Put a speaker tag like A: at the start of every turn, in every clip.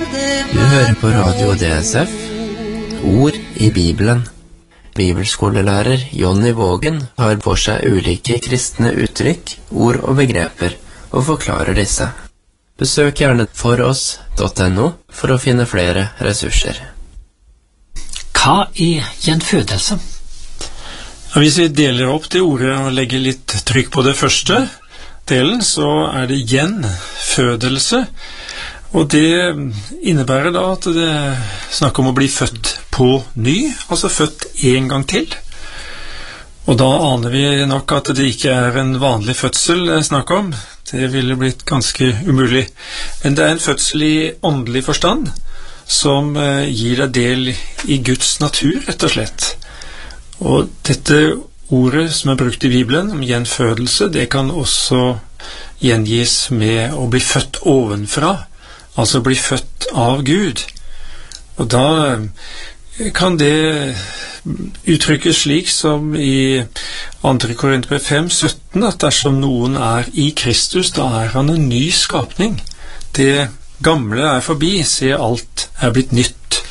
A: Du hører på Radio DSF, Ord i Bibelen. Bibelskolelærer Jonny Vågen har for seg ulike kristne uttrykk, ord og begreper, og forklarer disse. Besøk gjerne foross.no for å finne flere ressurser.
B: Hva er gjenfødelse?
C: Hvis vi deler opp det ordet og legger litt trykk på det første delen, så er det gjenfødelse. Og det innebærer da at det snakker om å bli født på ny, altså født en gang til. Og da aner vi nok at det ikke er en vanlig fødsel snakk om. Det ville blitt ganske umulig. Men det er en fødsel i åndelig forstand, som gir deg del i Guds natur, rett og slett. Og dette ordet som er brukt i Bibelen, om gjenfødelse, det kan også gjengis med å bli født ovenfra, altså bli født av Gud. Og da kan det uttrykkes slik som i 2. Korinterbrev 5:17, at dersom noen er i Kristus, da er han en ny skapning. Det gamle er forbi, se alt er blitt nytt.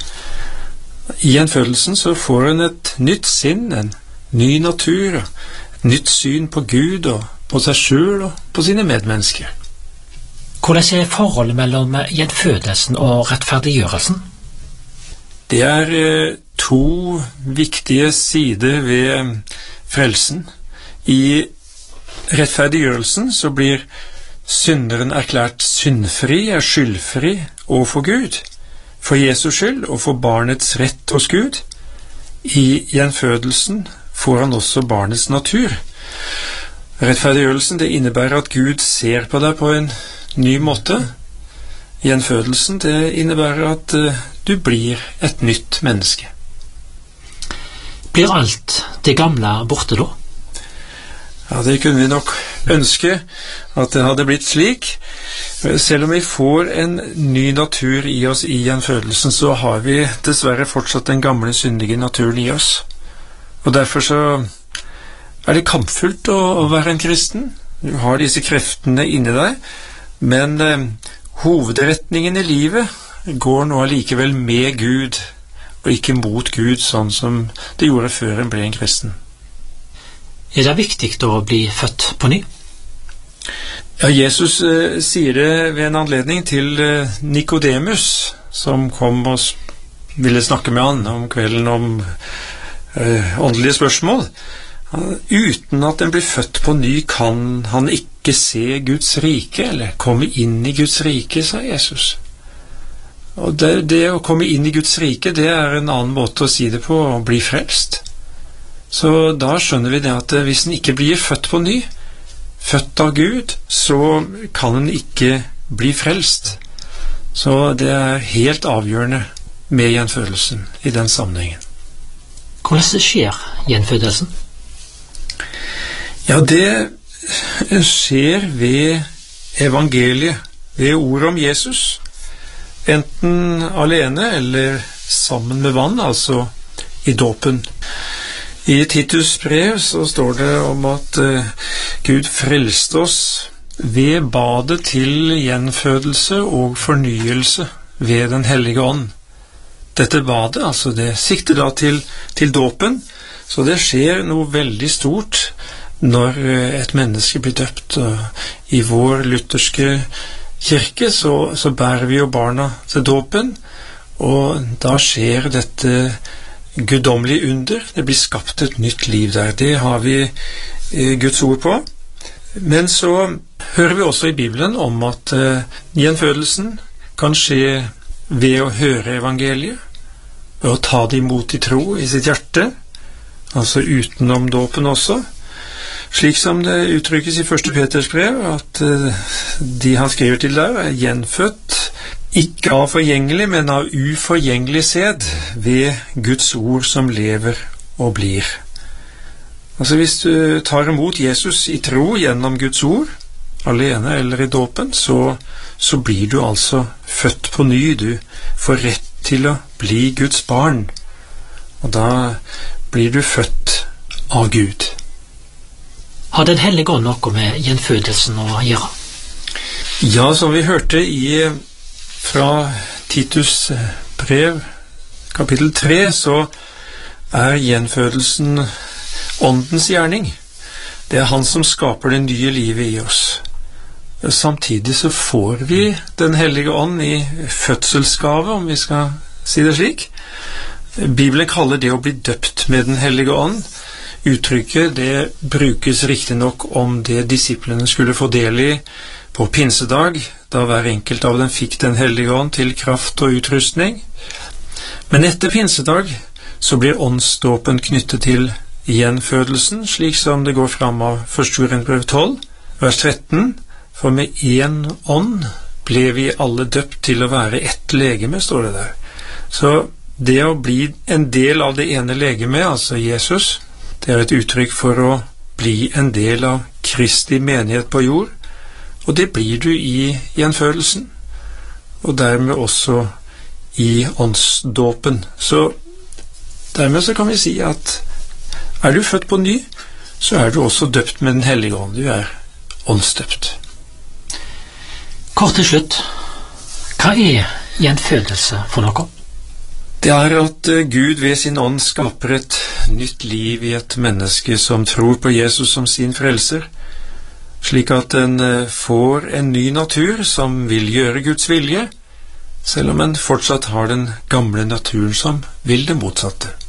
C: I gjenfødelsen så får en et nytt sinn, en ny natur, et nytt syn på Gud og på seg selv og på sine medmennesker.
B: Hvordan er forholdet mellom gjenfødelsen og rettferdiggjørelsen?
C: Det er to viktige sider ved frelsen. I rettferdiggjørelsen så blir synderen erklært syndfri, er skyldfri overfor Gud, for Jesus skyld og for barnets rett hos Gud. I gjenfødelsen får han også barnets natur. Rettferdiggjørelsen, det innebærer at Gud ser på deg på en ny måte. Gjenfødelsen, det innebærer at du blir et nytt menneske.
B: Blir alt det gamle borte da?
C: Ja, det kunne vi nok ønske at det hadde blitt slik. Selv om vi får en ny natur i oss i gjenfødelsen, så har vi dessverre fortsatt den gamle syndige naturen i oss. Og derfor så er det kampfullt å være en kristen. Du har disse kreftene inni deg, men hovedretningen i livet går nå allikevel med Gud, og ikke mot Gud, sånn som det gjorde før en ble en kristen.
B: Er det viktig å bli født på ny?
C: Ja, Jesus sier det ved en anledning til Nikodemus, som kom og ville snakke med han om kvelden om åndelige spørsmål. Uten at en blir født på ny kan han ikke se Guds rike, eller komme inn i Guds rike, sa Jesus. Og det å komme inn i Guds rike, det er en annen måte å si det på, å bli frelst. Så da skjønner vi det at hvis en ikke blir født på ny, født av Gud, så kan en ikke bli frelst. Så det er helt avgjørende med gjenfødelsen i den sammenhengen.
B: Hvordan skjer gjenfødelsen?
C: Ja, det skjer ved evangeliet, ved ordet om Jesus. Enten alene eller sammen med vann, altså i dåpen. I Titus brev så står det om at Gud frelste oss ved badet til gjenfødelse og fornyelse ved den hellige ånd. Dette badet, altså det sikter da til dåpen, så det skjer noe veldig stort når et menneske blir døpt. I vår lutherske kirke så bærer vi jo barna til dåpen, og da skjer dette guddommelige under. Det blir skapt et nytt liv der. Det har vi Guds ord på. Men så hører vi også i Bibelen om at gjenfødelsen kan skje ved å høre evangeliet, ved å ta det imot i tro i sitt hjerte, altså utenom dåpen også. Slik som det uttrykkes i 1. Peters brev, at de han skriver til der er gjenfødt, ikke av forgjengelig, men av uforgjengelig sæd, ved Guds ord som lever og blir. Altså hvis du tar imot Jesus i tro gjennom Guds ord, alene eller i dåpen, så blir du altså født på ny. Du får rett til å bli Guds barn, og da blir du født av Gud.
B: Har Den hellige ånd noe med gjenfødelsen å gjøre?
C: Ja, som vi hørte fra Titus brev, kapittel 3, så gjenfødelsen åndens gjerning. Det han som skaper det nye livet i oss. Samtidig så får vi den hellige ånd i fødselsgave, om vi skal si det slik. Bibelen kaller det å bli døpt med den hellige ånd. Uttrykket det brukes riktig nok om det disiplene skulle få del i på pinsedag, da hver enkelt av dem fikk den hellige ånd til kraft og utrustning. Men etter pinsedag så blir åndsdåpen knyttet til gjenfødelsen, slik som det går fram av 1. Korinterbrev 12, vers 13. For med én ånd ble vi alle døpt til å være ett legeme, står det der. Så det å bli en del av det ene legemet, altså Jesus, det et uttrykk for å bli en del av Kristi menighet på jord, og det blir du i gjenfødelsen, og dermed også i åndsdåpen. Så dermed så kan vi si at du født på ny, så du også døpt med den hellige ånd. Du åndsdøpt.
B: Kort til slutt, hva gjenfødelse for noe?
C: Det at Gud ved sin ånd skaper et nytt liv i et menneske som tror på Jesus som sin frelser, slik at den får en ny natur som vil gjøre Guds vilje, selv om en fortsatt har den gamle naturen som vil det motsatte.